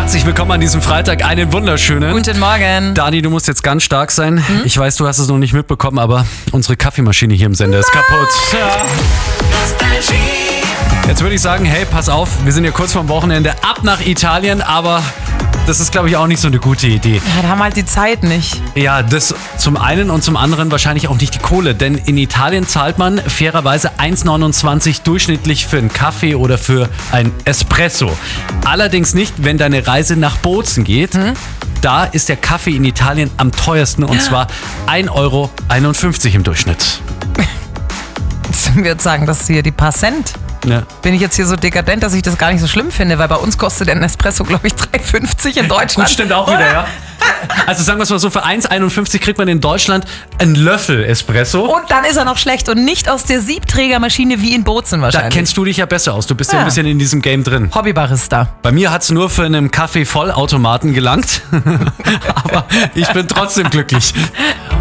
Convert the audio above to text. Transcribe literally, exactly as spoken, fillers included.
Herzlich willkommen an diesem Freitag. Einen wunderschönen. Guten Morgen. Dani, du musst jetzt ganz stark sein. Hm? Ich weiß, du hast es noch nicht mitbekommen, aber unsere Kaffeemaschine hier im Sender ist kaputt. Ja. Jetzt würde ich sagen, hey, pass auf, wir sind ja kurz vorm Wochenende, ab nach Italien, aber das ist, glaube ich, auch nicht so eine gute Idee. Ja, da haben wir halt die Zeit nicht. Ja, das zum einen und zum anderen wahrscheinlich auch nicht die Kohle, denn in Italien zahlt man fairerweise eins neunundzwanzig durchschnittlich für einen Kaffee oder für ein Espresso. Allerdings nicht, wenn deine Reise nach Bozen geht. Hm? Da ist der Kaffee in Italien am teuersten und zwar ein Euro einundfünfzig im Durchschnitt. Ich würde sagen, das ist hier die paar Cent. Ja. Bin ich jetzt hier so dekadent, dass ich das gar nicht so schlimm finde, weil bei uns kostet der Espresso, glaube ich, drei fünfzig in Deutschland. Gut, stimmt auch wieder, ja. Also sagen wir es mal so, für eins einundfünfzig kriegt man in Deutschland einen Löffel Espresso. Und dann ist er noch schlecht und nicht aus der Siebträgermaschine wie in Bozen wahrscheinlich. Da kennst du dich ja besser aus, du bist ja, ja ein bisschen in diesem Game drin. Hobbybarista. Bei mir hat es nur für einen Kaffee-Vollautomaten gelangt, aber ich bin trotzdem glücklich.